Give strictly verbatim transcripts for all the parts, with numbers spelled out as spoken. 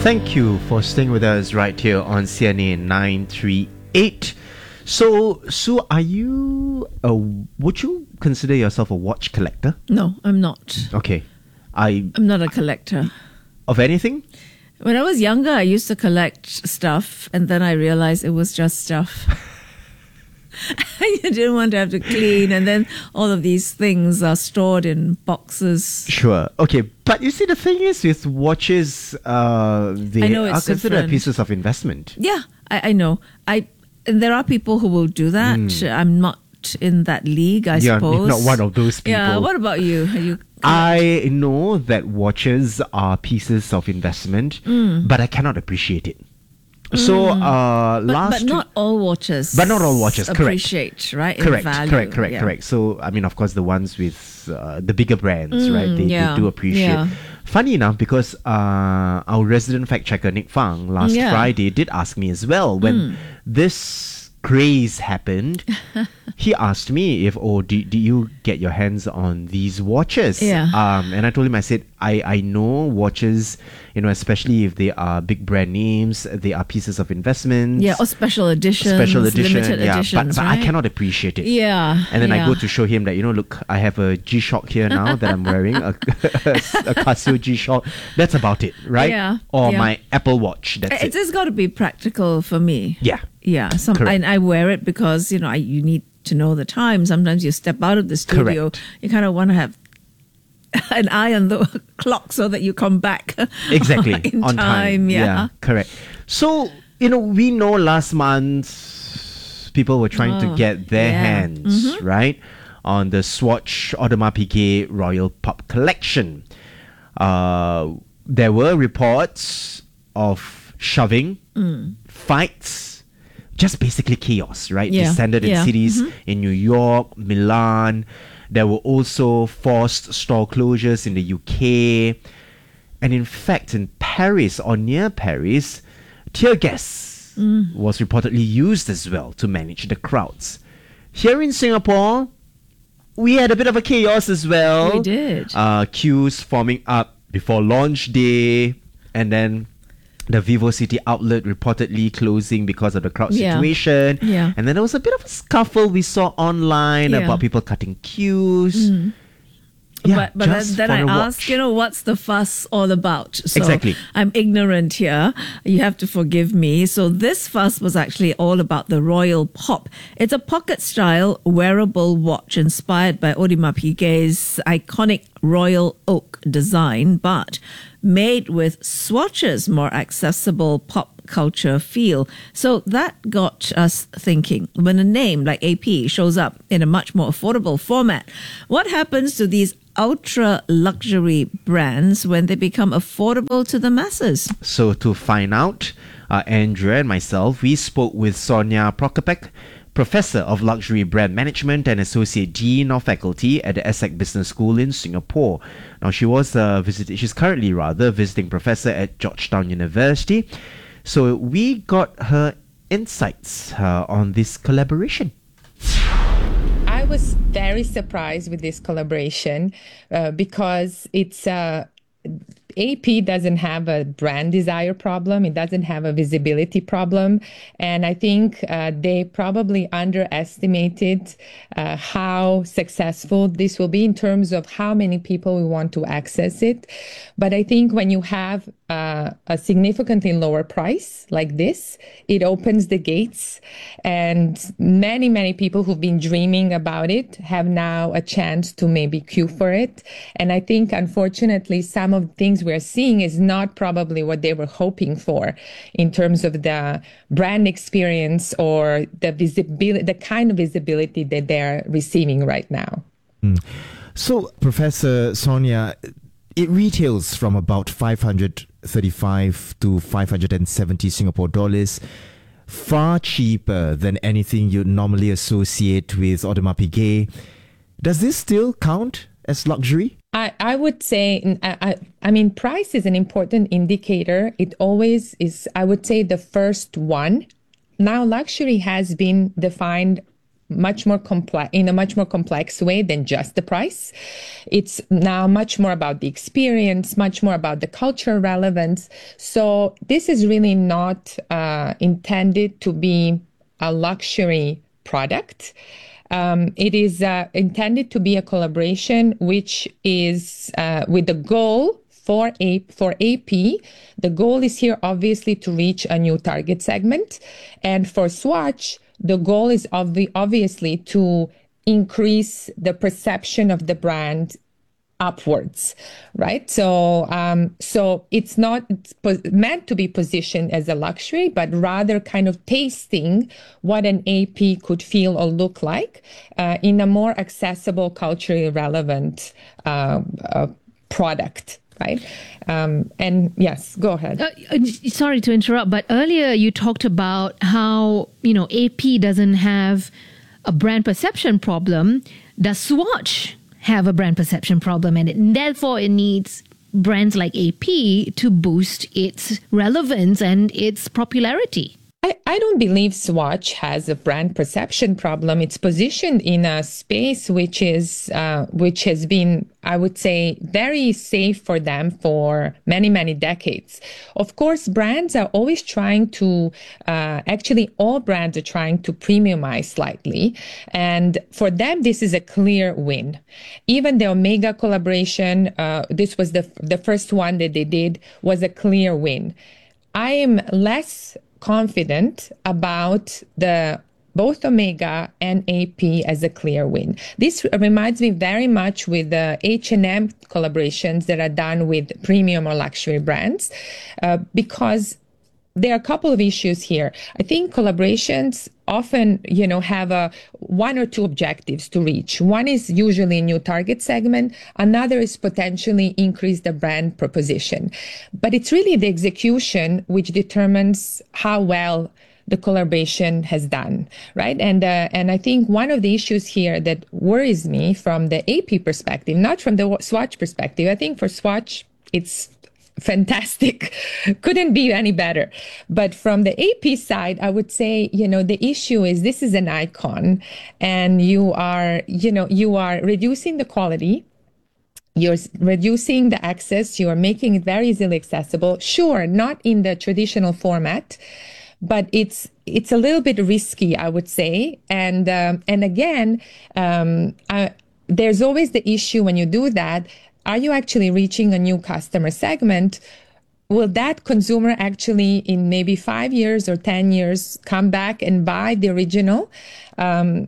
Thank you for staying with us right here on C N A nine three eight. So, Sue, are you a, would you consider yourself a watch collector? No, I'm not. Okay. I I'm not a collector. Of anything? When I was younger, I used to collect stuff, and then I realized it was just stuff. I didn't want to have to clean, and then all of these things are stored in boxes. Sure. Okay. But you see, the thing is with watches, uh, they I know are it's considered different. pieces of investment. Yeah, I, I know. I there are people who will do that. Mm. I'm not in that league, I You're suppose. not one of those people. Yeah. What about you? Are you? I know that watches are pieces of investment, Mm. but I cannot appreciate it. So, uh, But, last but not all watches. But not all watches, correct. Appreciate, right? in correct, value. correct, correct, Yeah. correct. So, I mean, of course, the ones with uh, the bigger brands, Mm, right? They, yeah, they do appreciate. yeah. Funny enough, because uh, our resident fact checker Nick Fang last Yeah. Friday did ask me as well when Mm. this craze happened. He asked me if, oh, do, do you get your hands on these watches? Yeah. Um, and I told him, I said, I, I know watches, you know, especially if they are big brand names, they are pieces of investment. Yeah, or special editions, Special edition, limited yeah. editions, but but right? I cannot appreciate it. Yeah. And then I yeah. go to show him that, you know, look, I have a G-Shock here now that I'm wearing, a, a Casio G-Shock. That's about it, right? Yeah, Or yeah. my Apple Watch. That's It it. just got to be practical for me. Yeah. Yeah, some Correct. and I wear it because you know I, you need to know the time. Sometimes you step out of the studio, Correct. you kind of want to have an eye on the clock so that you come back Exactly. in On time. Yeah. Correct. So, you know, we know last month people were trying to Oh, get their yeah. hands, Mhm. right, on the Swatch Audemars Piguet Royal Pop Collection. Uh, there were reports of shoving, Mm. fights, just basically chaos, right? Yeah, Descended in yeah, cities mhm. in New York, Milan. There were also forced store closures in the U K. And in fact, in Paris or near Paris, tear gas Mm. was reportedly used as well to manage the crowds. Here in Singapore, we had a bit of a chaos as well. We did. Uh, queues forming up before launch day, and then the VivoCity outlet reportedly closing because of the crowd Yeah. situation. Yeah. And then there was a bit of a scuffle we saw online Yeah. about people cutting queues. Mm. Yeah, but but then, just then for I a ask, watch. you know, what's the fuss all about? So Exactly. I'm ignorant here. You have to forgive me. So this fuss was actually all about the Royal Pop. It's a pocket-style wearable watch inspired by Audemars Piguet's iconic royal oak design, but made with Swatch's more accessible pop culture feel. So that got us thinking. When a name like A P shows up in a much more affordable format, what happens to these ultra luxury brands when they become affordable to the masses? So to find out, uh, Andrea and myself, we spoke with Sonia Prokopek, Professor of Luxury Brand Management and Associate Dean of Faculty at the ESSEC Business School in Singapore. Now, she was uh, visit- she's currently rather visiting professor at Georgetown University. So we got her insights uh, on this collaboration. I was very surprised with this collaboration uh, because it's uh, A P doesn't have a brand desire problem. It doesn't have a visibility problem. And I think uh, they probably underestimated uh, how successful this will be in terms of how many people will want to access it. But I think when you have uh, a significantly lower price like this, it opens the gates. And many, many people who've been dreaming about it have now a chance to maybe queue for it. And I think, unfortunately, some of the things we're seeing is not probably what they were hoping for in terms of the brand experience or the visibility, the kind of visibility that they're receiving right now. Mm. So, Professor Sonia, it retails from about five hundred thirty-five to five hundred seventy Singapore dollars, far cheaper than anything you'd normally associate with Audemars Piguet. Does this still count as luxury? I, I would say, I, I, I mean, price is an important indicator. It always is, I would say, the first one. Now, luxury has been defined much more complex, in a much more complex way than just the price. It's now much more about the experience, much more about the cultural relevance. So this is really not uh, intended to be a luxury product. Um, it is uh, intended to be a collaboration, which is uh, with the goal for a for A P. The goal is here obviously to reach a new target segment, and for Swatch, the goal is obvi- obviously to increase the perception of the brand upwards, right? So, um, so it's not po- meant to be positioned as a luxury, but rather kind of tasting what an A P could feel or look like uh, in a more accessible, culturally relevant uh, uh, product. Right. Um, and yes, go ahead. Uh, sorry to interrupt, but earlier you talked about how, you know, A P doesn't have a brand perception problem. Does Swatch have a brand perception problem? And it, therefore it needs brands like A P to boost its relevance and its popularity. I, I don't believe Swatch has a brand perception problem. It's positioned in a space which is uh, which has been, I would say, very safe for them for many, many decades. Of course, brands are always trying to, uh, actually all brands are trying to premiumize slightly. And for them, this is a clear win. Even the Omega collaboration, uh, this was the the first one that they did, was a clear win. I am less confident about the both Omega and A P as a clear win. This reminds me very much with the H and M collaborations that are done with premium or luxury brands, uh, because there are a couple of issues here. I think collaborations often, you know, have a one or two objectives to reach. One is usually a new target segment. Another is potentially increase the brand proposition. But it's really the execution which determines how well the collaboration has done, right? And uh, and I think one of the issues here that worries me from the A P perspective, not from the Swatch perspective. I think for Swatch, it's fantastic. Couldn't be any better. But from the A P side, I would say, you know, the issue is this is an icon and you are, you know, you are reducing the quality. You're reducing the access. You are making it very easily accessible. Sure, not in the traditional format, but it's it's a little bit risky, I would say. And um, and again, um, I, there's always the issue when you do that. Are you actually reaching a new customer segment? Will that consumer actually in maybe five years or ten years come back and buy the original? Um,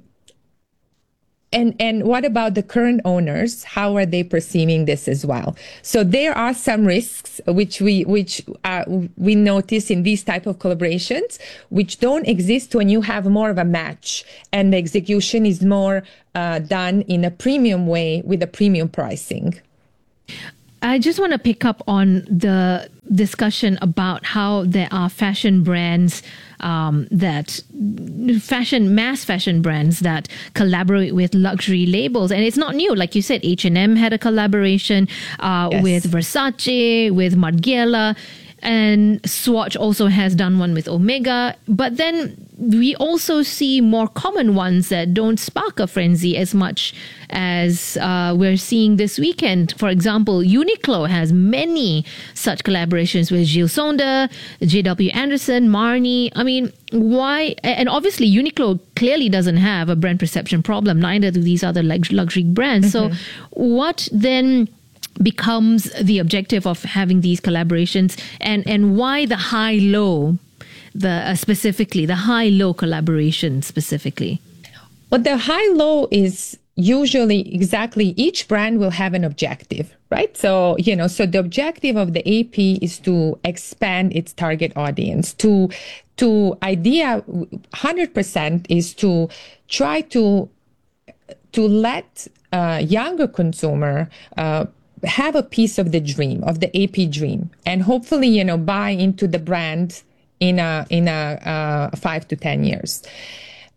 and, and what about the current owners? How are they perceiving this as well? So there are some risks which we, which uh, we notice in these type of collaborations, which don't exist when you have more of a match and the execution is more uh, done in a premium way with a premium pricing. I just want to pick up on the discussion about how there are fashion brands um, that fashion, mass fashion brands that collaborate with luxury labels. And it's not new. Like you said, H and M had a collaboration uh, yes. with Versace, with Margiela. And Swatch also has done one with Omega. But then we also see more common ones that don't spark a frenzy as much as uh, we're seeing this weekend. For example, Uniqlo has many such collaborations with Gilles Saunders, J W Anderson, Marni. I mean, why? And obviously, Uniqlo clearly doesn't have a brand perception problem. Neither do these other luxury brands. Mm-hmm. So what then becomes the objective of having these collaborations, and and why the high low, the uh, specifically the high low collaboration specifically? Well, the high low is usually exactly each brand will have an objective, right? So you know, so the objective of the A P is to expand its target audience. To to idea one hundred percent is to try to to let uh, younger consumer Uh, have a piece of the dream, of the A P dream, and hopefully, you know, buy into the brand in a in a uh, five to ten years.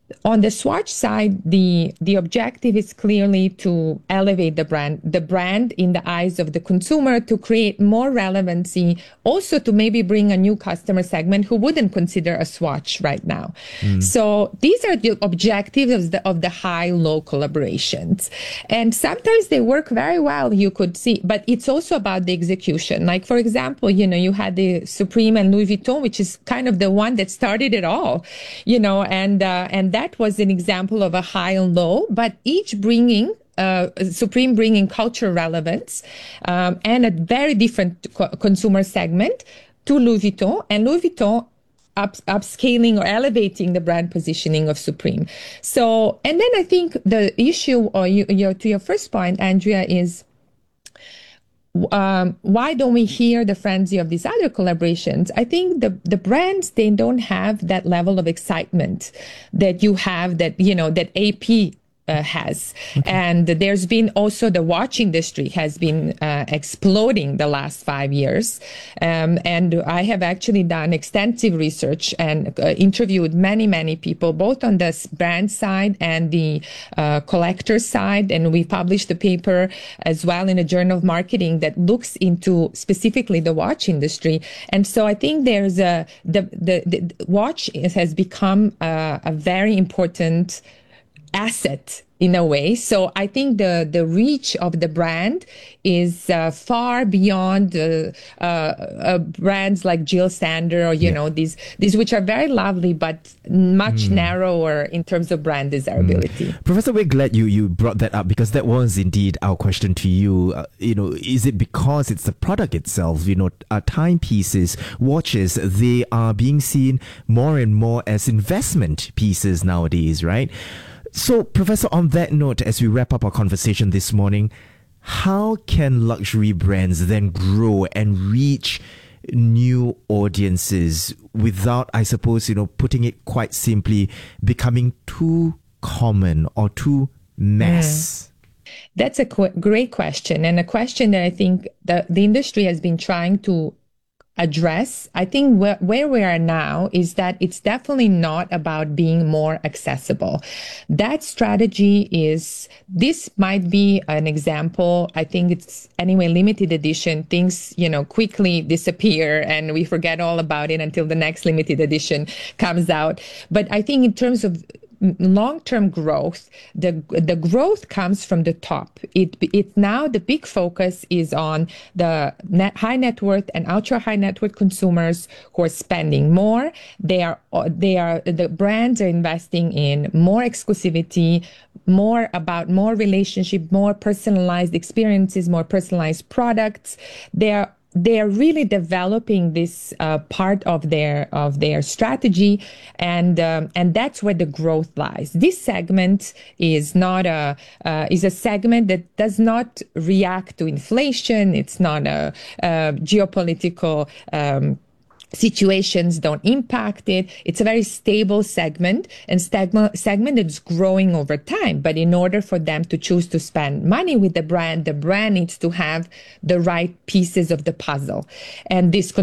On the Swatch side, the the objective is clearly to elevate the brand, the brand in the eyes of the consumer, to create more relevancy, also to maybe bring a new customer segment who wouldn't consider a Swatch right now. Mm. So these are the objectives of the, of the high-low collaborations. And sometimes they work very well, you could see, but it's also about the execution. Like, for example, you know, you had the Supreme and Louis Vuitton, which is kind of the one that started it all, you know, and, uh, and that was an example of a high and low, but each bringing uh, Supreme bringing cultural relevance um, and a very different co- consumer segment to Louis Vuitton, and Louis Vuitton up, upscaling or elevating the brand positioning of Supreme. So, and then I think the issue, or you, your, to your first point, Andrea, is Um, why don't we hear the frenzy of these other collaborations? I think the, the brands, they don't have that level of excitement that you have, that, you know, that A P Uh, has. Okay. And there's been also the watch industry has been uh, exploding the last five years. Um, and I have actually done extensive research and uh, interviewed many, many people, both on the brand side and the uh, collector side. And we published a paper as well in a Journal of Marketing that looks into specifically the watch industry. And so I think there's a, the, the, the watch has become a, a very important asset in a way. So I think the, the reach of the brand is uh, far beyond uh, uh, uh, brands like Jill Sander or, you yeah. know, these, these which are very lovely, but much mm. narrower in terms of brand desirability. Mm. Professor, we're glad you, you brought that up, because that was indeed our question to you. Uh, you know, is it because it's the product itself? You know, uh, timepieces, watches, they are being seen more and more as investment pieces nowadays, right? So, Professor, on that note, as we wrap up our conversation this morning, how can luxury brands then grow and reach new audiences without, I suppose, you know, putting it quite simply, becoming too common or too mass? Mm. That's a qu- great question, and a question that I think the, the industry has been trying to address. I think where, where we are now is that it's definitely not about being more accessible. That strategy is, this might be an example. I think it's anyway, limited edition, things, you know, quickly disappear and we forget all about it until the next limited edition comes out. But I think in terms of long-term growth, the the growth comes from the top. It it now the big focus is on the net, high net worth and ultra high net worth consumers who are spending more. They are they are the brands are investing in more exclusivity, more about more relationship, more personalized experiences, more personalized products. They are They are really developing this uh, part of their of their strategy, and um, and that's where the growth lies. This segment is not a uh, is a segment that does not react to inflation. It's not a, a geopolitical Um, situations don't impact it. It's a very stable segment, and segment segment that's growing over time. But in order for them to choose to spend money with the brand, the brand needs to have the right pieces of the puzzle. And this